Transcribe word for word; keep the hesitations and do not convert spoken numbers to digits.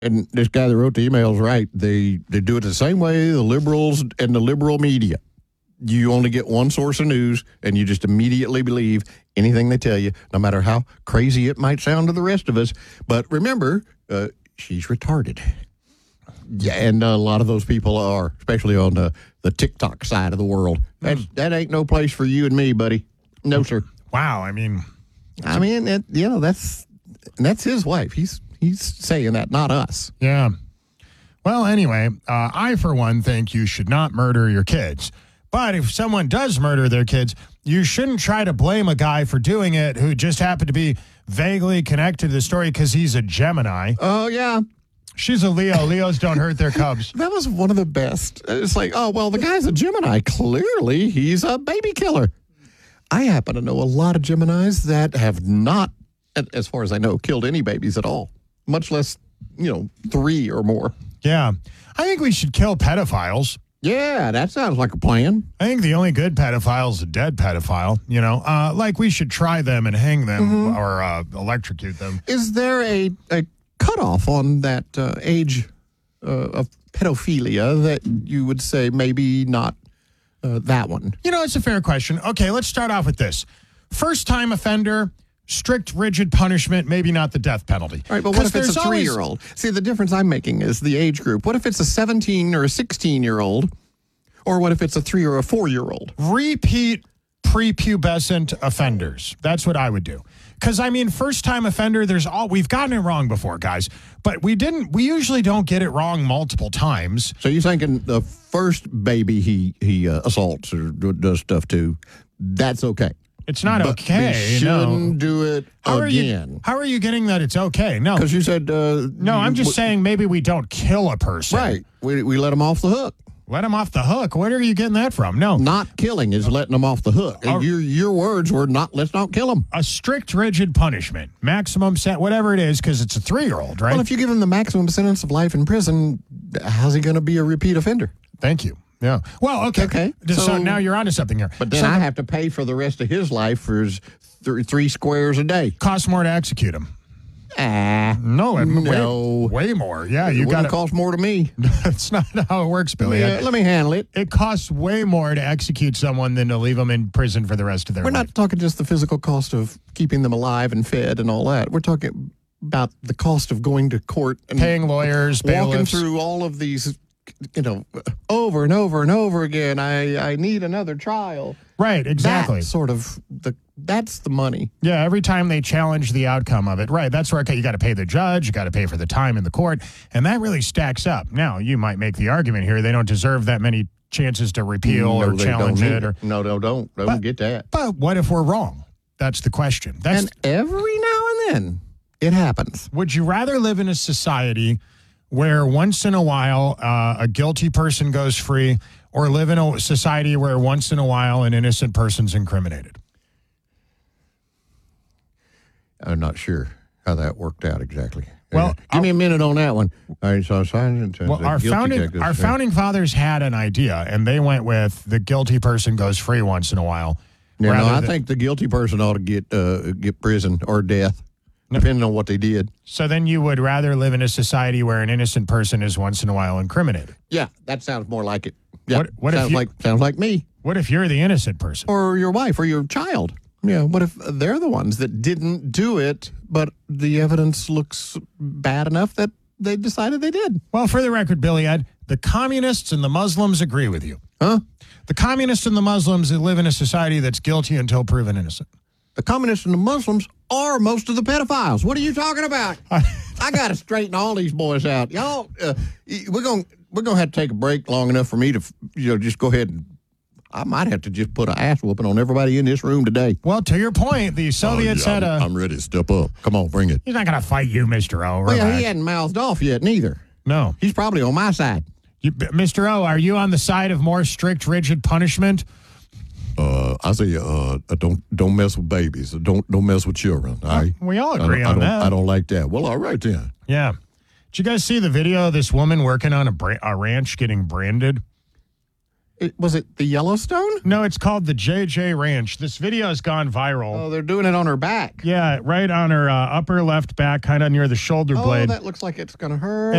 And this guy that wrote the email is right. They they do it the same way the liberals and the liberal media. You only get one source of news, and you just immediately believe anything they tell you, no matter how crazy it might sound to the rest of us. But remember, uh, she's retarded. Yeah, and a lot of those people are, especially on the, the TikTok side of the world. That's, that ain't no place for you and me, buddy. No, sir. Wow, I mean... I mean, it, you know, that's that's his wife. He's he's saying that, not us. Yeah. Well, anyway, uh, I, for one, think you should not murder your kids. But if someone does murder their kids, you shouldn't try to blame a guy for doing it who just happened to be vaguely connected to the story because he's a Gemini. Oh, yeah. She's a Leo. Leos don't hurt their cubs. That was one of the best. It's like, oh, well, the guy's a Gemini. Clearly, he's a baby killer. I happen to know a lot of Geminis that have not, as far as I know, killed any babies at all, much less, you know, three or more. Yeah. I think we should kill pedophiles. Yeah, that sounds like a plan. I think the only good pedophile is a dead pedophile. You know, uh, like we should try them and hang them mm-hmm. or uh, electrocute them. Is there a, a cutoff on that uh, age uh, of pedophilia that you would say maybe not uh, that one? You know, it's a fair question. Okay, let's start off with this. First-time offender, strict, rigid punishment, maybe not the death penalty. All right, but what if it's a three-year-old? Always... See, the difference I'm making is the age group. What if it's a seventeen or a sixteen-year-old? Or what if it's a three or a four-year-old? Repeat prepubescent offenders. That's what I would do. Because, I mean, first-time offender, there's all, we've gotten it wrong before, guys. But we didn't, we usually don't get it wrong multiple times. So you're thinking the first baby he, he uh, assaults or does stuff to, that's okay? It's not but okay. We shouldn't no. do it how again. Are you, how are you getting that it's okay? No. Because you said... Uh, no, I'm just w- saying maybe we don't kill a person. Right. We, we let them off the hook. Let them off the hook? Where are you getting that from? No. Not killing is letting them off the hook. Uh, your, your words were not, let's not kill them. A strict, rigid punishment. Maximum set, whatever it is, because it's a three-year-old, right? Well, if you give him the maximum sentence of life in prison, how's he going to be a repeat offender? Thank you. Yeah. Well, okay. Okay. So, so now you're onto something here. But then so I the, have to pay for the rest of his life for his th- three squares a day. Costs more to execute him. Ah. No. It, no. Way, way more. Yeah. You got to cost more to me. That's not how it works, Billy. Yeah, let me handle it. It costs way more to execute someone than to leave them in prison for the rest of their We're life. We're not talking just the physical cost of keeping them alive and fed and all that. We're talking about the cost of going to court and paying lawyers, walking bailiffs. through all of these, you know, over and over and over again. I, I need another trial. Right, exactly. That sort of the that's the money. Yeah, every time they challenge the outcome of it. Right, that's where okay, you got to pay the judge, you got to pay for the time in the court, and that really stacks up. Now, you might make the argument here they don't deserve that many chances to repeal no, or challenge it. Or, no, no, don't. Don't but, get that. But what if we're wrong? That's the question. That's, and every now and then it happens. Would you rather live in a society where once in a while uh, a guilty person goes free, or live in a society where once in a while an innocent person's incriminated? I'm not sure how that worked out exactly. Well, uh, give me a minute on that one. All right, so well, our founding our founding fathers had an idea, and they went with the guilty person goes free once in a while. Yeah, no, I than, think the guilty person ought to get uh, get prison or death, depending on what they did. So then you would rather live in a society where an innocent person is once in a while incriminated? Yeah, that sounds more like it. Yeah, what, what sounds if you, like sounds like me. What if you're the innocent person, or your wife, or your child? Yeah, what if they're the ones that didn't do it, but the evidence looks bad enough that they decided they did? Well, for the record, Billy Ed, the communists and the Muslims agree with you. Huh? The communists and the Muslims live in a society that's guilty until proven innocent. The communists and the Muslims are most of the pedophiles. What are you talking about? I got to straighten all these boys out. Y'all, uh, we're going we're gonna have to take a break long enough for me to, you know, just go ahead and I might have to just put an ass whooping on everybody in this room today. Well, to your point, the Soviets oh, yeah, had a... I'm ready to step up. Come on, bring it. He's not going to fight you, Mister O. Well, yeah, he hadn't mouthed off yet, neither. No. He's probably on my side. You, Mister O, are you on the side of more strict, rigid punishment? Uh, I say, uh, don't don't mess with babies. Don't don't mess with children. All right? We all agree I, on I that. I don't like that. Well, all right then. Yeah. Did you guys see the video of this woman working on a, bra- a ranch getting branded? It, was it the Yellowstone? No, it's called the J J Ranch. This video has gone viral. Oh, they're doing it on her back. Yeah, right on her uh, upper left back, kind of near the shoulder oh, blade. Oh, that looks like it's going to hurt.